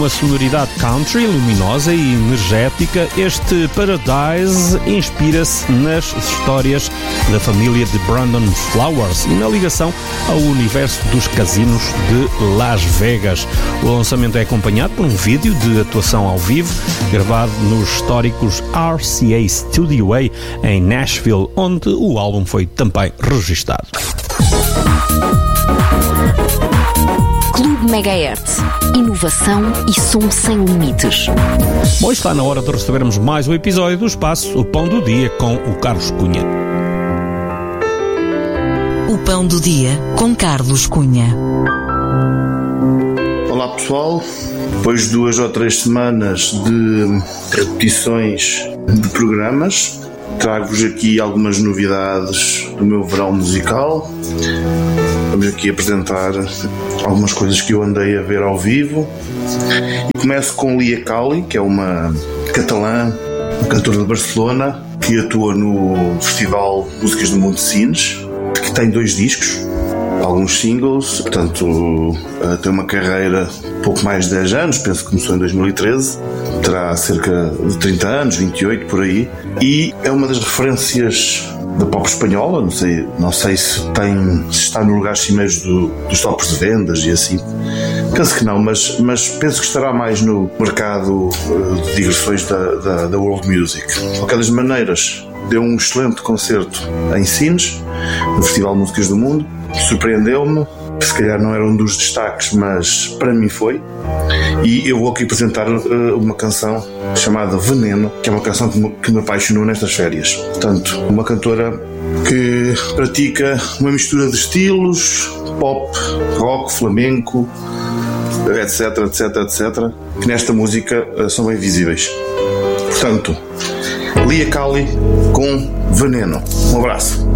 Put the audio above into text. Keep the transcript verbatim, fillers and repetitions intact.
uma sonoridade country luminosa e energética, este Paradise inspira-se nas histórias da família de Brandon Flowers e na ligação ao universo dos casinos de Las Vegas. O lançamento é acompanhado por um vídeo de atuação ao vivo gravado nos históricos R C A Studio A em Nashville, onde o álbum foi também registado. Clube Megahertz. Inovação e som sem limites. Bom, está na hora de recebermos mais um episódio do Espaço, o Pão do Dia, com o Carlos Cunha. O Pão do Dia, com Carlos Cunha. Olá pessoal, depois de duas ou três semanas de repetições de programas, trago-vos aqui algumas novidades do meu verão musical. Vamos aqui apresentar algumas coisas que eu andei a ver ao vivo. E começo com Lia Cali, que é uma catalã, uma cantora de Barcelona, que atua no Festival Músicas do Mundo Cines, que tem dois discos, alguns singles, portanto tem uma carreira de pouco mais de dez anos, penso que começou em dois mil e treze, terá cerca de trinta anos, vinte e oito por aí, e é uma das referências da pop espanhola. Não sei, não sei se, tem, se está no lugar cimeiros do, dos tops de vendas e assim, penso que não, mas, mas penso que estará mais no mercado de digressões da, da, da World Music. De qualquer das maneiras, deu um excelente concerto em Sines, no Festival de Músicas do Mundo, surpreendeu-me, se calhar não era um dos destaques, mas para mim foi. E eu vou aqui apresentar uh, uma canção chamada Veneno, que é uma canção que me, que me apaixonou nestas férias. Portanto, uma cantora que pratica uma mistura de estilos, pop, rock, flamenco, etc, etc, etc, que nesta música uh, são bem visíveis. Portanto, Lia Cali com Veneno. Um abraço.